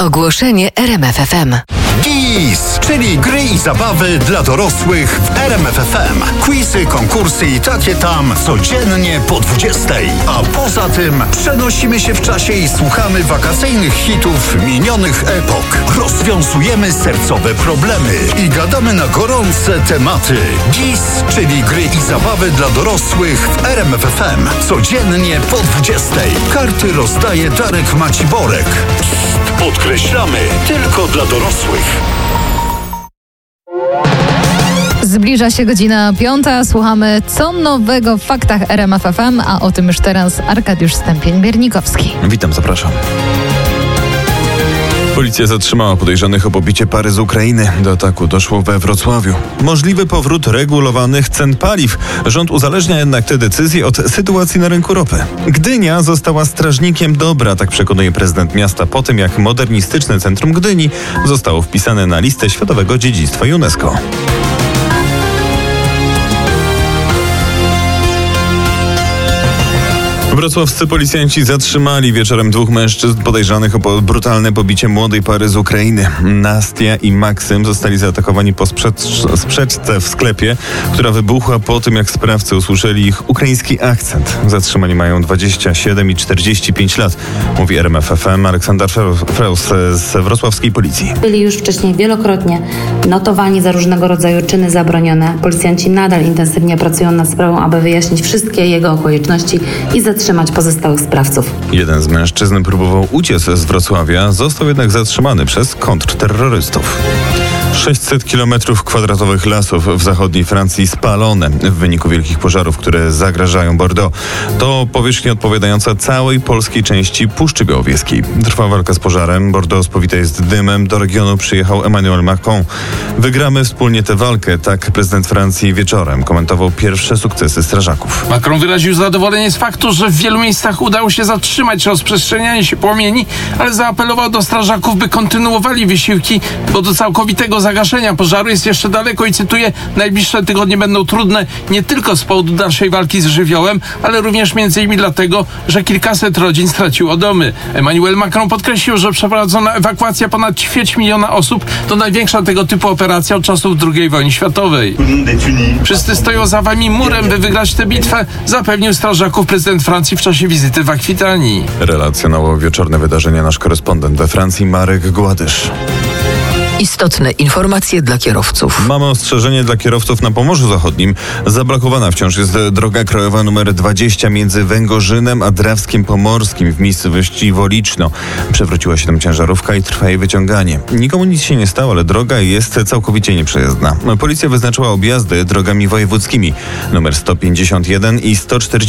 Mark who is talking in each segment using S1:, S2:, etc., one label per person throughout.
S1: Ogłoszenie RMF FM.
S2: GIS, czyli gry i zabawy dla dorosłych w RMF FM. Quizy, konkursy i takie tam codziennie po 20:00. A poza tym przenosimy się w czasie i słuchamy wakacyjnych hitów minionych epok. Rozwiązujemy sercowe problemy i gadamy na gorące tematy. GIS, czyli gry i zabawy dla dorosłych w RMF FM. Codziennie po 20:00. Karty rozdaje Darek Maciborek. Podkreślamy, tylko dla dorosłych.
S3: Zbliża się godzina 5:00. Słuchamy, co nowego w faktach RMF FM, a o tym już teraz Arkadiusz Stępień-Biernikowski.
S4: Witam, zapraszam. Policja zatrzymała podejrzanych o pobicie pary z Ukrainy. Do ataku doszło we Wrocławiu. Możliwy powrót regulowanych cen paliw. Rząd uzależnia jednak te decyzje od sytuacji na rynku ropy. Gdynia została strażnikiem dobra, tak przekonuje prezydent miasta po tym, jak modernistyczne centrum Gdyni zostało wpisane na listę Światowego Dziedzictwa UNESCO. Wrocławscy policjanci zatrzymali wieczorem 2 mężczyzn podejrzanych o brutalne pobicie młodej pary z Ukrainy. Nastia i Maksym zostali zaatakowani po sprzeczce w sklepie, która wybuchła po tym, jak sprawcy usłyszeli ich ukraiński akcent. Zatrzymani mają 27 i 45 lat, mówi RMF FM Aleksander Freus z wrocławskiej policji.
S5: Byli już wcześniej wielokrotnie notowani za różnego rodzaju czyny zabronione. Policjanci nadal intensywnie pracują nad sprawą, aby wyjaśnić wszystkie jego okoliczności i zatrzymać pozostałych sprawców.
S4: Jeden z mężczyzn próbował uciec z Wrocławia, został jednak zatrzymany przez kontrterrorystów. 600 km² lasów w zachodniej Francji spalone w wyniku wielkich pożarów, które zagrażają Bordeaux. To powierzchnia odpowiadająca całej polskiej części Puszczy Białowieskiej. Trwa walka z pożarem. Bordeaux spowite jest dymem. Do regionu przyjechał Emmanuel Macron. Wygramy wspólnie tę walkę, tak prezydent Francji wieczorem komentował pierwsze sukcesy strażaków.
S6: Macron wyraził zadowolenie z faktu, że w wielu miejscach udało się zatrzymać rozprzestrzenianie się płomieni, ale zaapelował do strażaków, by kontynuowali wysiłki, bo do całkowitego zagaszenia pożaru jest jeszcze daleko i cytuję, najbliższe tygodnie będą trudne nie tylko z powodu dalszej walki z żywiołem, ale również m.in. dlatego, że kilkaset rodzin straciło domy. Emmanuel Macron podkreślił, że przeprowadzona ewakuacja ponad 250 000 osób to największa tego typu operacja od czasów II wojny światowej. Wszyscy stoją za wami murem, by wygrać tę bitwę, zapewnił strażaków prezydent Francji w czasie wizyty w Akwitanii.
S4: Relacjonował wieczorne wydarzenia nasz korespondent we Francji Marek Gładysz.
S1: Istotne informacje dla kierowców.
S4: Mamy ostrzeżenie dla kierowców na Pomorzu Zachodnim. Zablokowana wciąż jest droga krajowa numer 20 między Węgorzynem a Drawskiem Pomorskim w miejscowości Woliczno. Przewróciła się tam ciężarówka i trwa jej wyciąganie. Nikomu nic się nie stało, ale droga jest całkowicie nieprzejezdna. Policja wyznaczyła objazdy drogami wojewódzkimi numer 151 i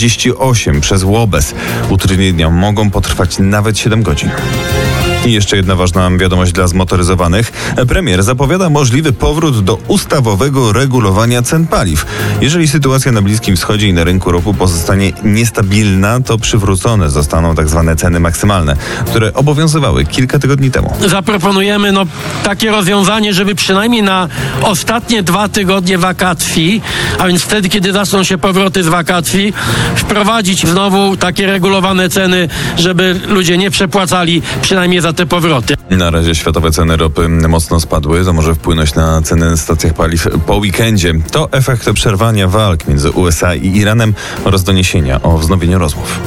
S4: 148 przez Łobez. Utrudnienia mogą potrwać nawet 7 godzin. I jeszcze jedna ważna wiadomość dla zmotoryzowanych. Premier zapowiada możliwy powrót do ustawowego regulowania cen paliw. Jeżeli sytuacja na Bliskim Wschodzie i na rynku ropy pozostanie niestabilna, to przywrócone zostaną tak zwane ceny maksymalne, które obowiązywały kilka tygodni temu.
S7: Zaproponujemy takie rozwiązanie, żeby przynajmniej na ostatnie 2 tygodnie wakacji, a więc wtedy, kiedy zaczną się powroty z wakacji, wprowadzić znowu takie regulowane ceny, żeby ludzie nie przepłacali przynajmniej za te powroty.
S4: Na razie światowe ceny ropy mocno spadły. To może wpłynąć na ceny na stacjach paliw po weekendzie. To efekt przerwania walk między USA i Iranem oraz doniesienia o wznowieniu rozmów.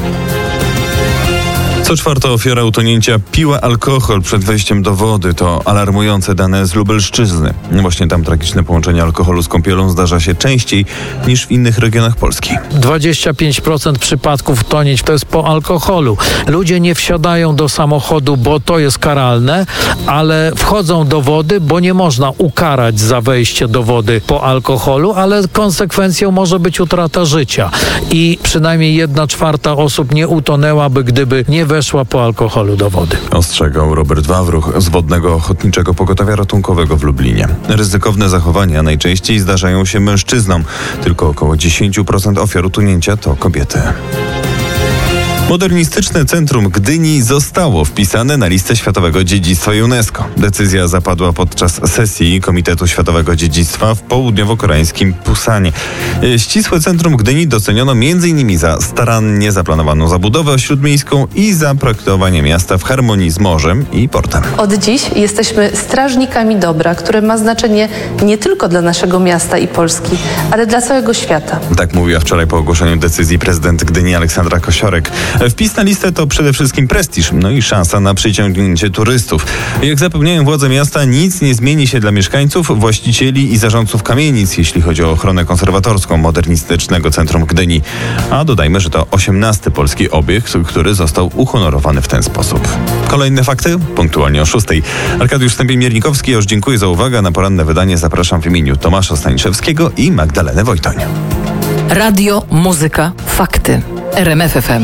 S4: Co 4. ofiara utonięcia piła alkohol przed wejściem do wody. To alarmujące dane z Lubelszczyzny. Właśnie tam tragiczne połączenie alkoholu z kąpielą zdarza się częściej niż w innych regionach Polski.
S8: 25% przypadków tonięć to jest po alkoholu. Ludzie nie wsiadają do samochodu, bo to jest karalne, ale wchodzą do wody, bo nie można ukarać za wejście do wody po alkoholu, ale konsekwencją może być utrata życia. I przynajmniej 1/4 osób nie utonęłaby, gdyby nie weszła po alkoholu do wody.
S4: Ostrzegał Robert Wawruch z Wodnego Ochotniczego Pogotowia Ratunkowego w Lublinie. Ryzykowne zachowania najczęściej zdarzają się mężczyznom. Tylko około 10% ofiar utonięcia to kobiety. Modernistyczne Centrum Gdyni zostało wpisane na listę Światowego Dziedzictwa UNESCO. Decyzja zapadła podczas sesji Komitetu Światowego Dziedzictwa w południowo-koreańskim Pusanie. Ścisłe Centrum Gdyni doceniono m.in. za starannie zaplanowaną zabudowę śródmiejską i za projektowanie miasta w harmonii z morzem i portem.
S9: Od dziś jesteśmy strażnikami dobra, które ma znaczenie nie tylko dla naszego miasta i Polski, ale dla całego świata.
S4: Tak mówiła wczoraj po ogłoszeniu decyzji prezydent Gdyni Aleksandra Kosiorek. Wpis na listę to przede wszystkim prestiż, no i szansa na przyciągnięcie turystów. Jak zapewniają władze miasta, nic nie zmieni się dla mieszkańców, właścicieli i zarządców kamienic, jeśli chodzi o ochronę konserwatorską Modernistycznego Centrum Gdyni. A dodajmy, że to 18. polski obiekt, który został uhonorowany w ten sposób. Kolejne fakty punktualnie o 6. Arkadiusz Stępień-Miernikowski, ja już dziękuję za uwagę. Na poranne wydanie zapraszam w imieniu Tomasza Staniszewskiego i Magdaleny Wojtoń.
S1: Radio, muzyka, fakty. RMF FM.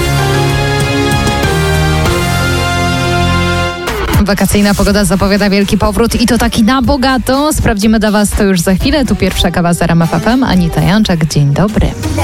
S3: Wakacyjna pogoda zapowiada wielki powrót i to taki na bogato. Sprawdzimy dla Was to już za chwilę. Tu pierwsza kawa z RMF FM. Anita Janczak, dzień dobry.